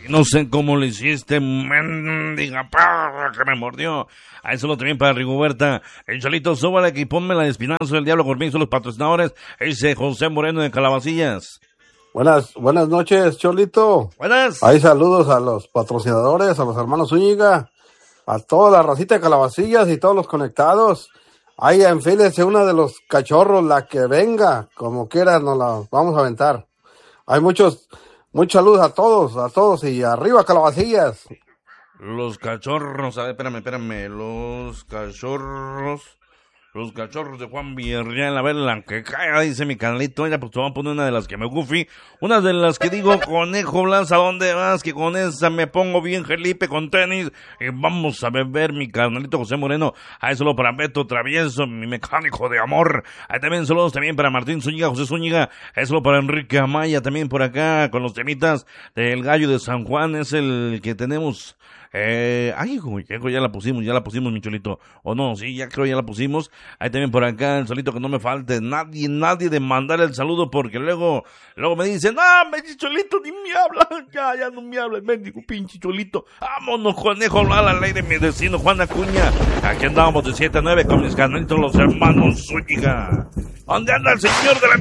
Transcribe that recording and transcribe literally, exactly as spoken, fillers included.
Y no sé cómo le hiciste, mendiga perra que me mordió. A eso lo también para Rigoberta. El Cholito, súbale y ponme la de Espinazo del Diablo Gourmet, son los patrocinadores. Ese José Moreno de Calabacillas. Buenas, buenas noches, Cholito. Buenas. Ahí saludos a los patrocinadores, a los hermanos Zúñiga, a toda la racita de Calabacillas y todos los conectados. Ahí enfílese una de los cachorros, la que venga, como quiera nos la vamos a aventar. Hay muchos, muchos saludos a todos, a todos y arriba Calabacillas. Los cachorros, a ver, espérame, espérame, los cachorros, los cachorros de Juan Villarreal, a ver, la que caiga, dice mi canalito, mira, pues te voy a poner una de las que me gufi, una de las que digo, conejo Blas, ¿a dónde vas? Que con esa me pongo bien Felipe con tenis, y vamos a beber, mi canalito José Moreno, ahí solo para Beto Travieso, mi mecánico de amor, ahí también saludos también para Martín Zúñiga, José Zúñiga, ahí solo para Enrique Amaya, también por acá, con los temitas del Gallo de San Juan, es el que tenemos. Eh, ay, güey, ya la pusimos, ya la pusimos, mi Cholito. O no, sí, ya creo ya la pusimos. Ahí también por acá, el solito que no me falte nadie, nadie de mandar el saludo, porque luego, luego me dicen, ah, me Cholito, ni me habla, ya, ya no me habla el mendigo pinche Cholito. Vámonos, conejo, a la ley de mi vecino Juan Acuña. Aquí andamos de siete a nueve con mis canalitos, los hermanos Zúñiga. ¿Dónde anda el señor de la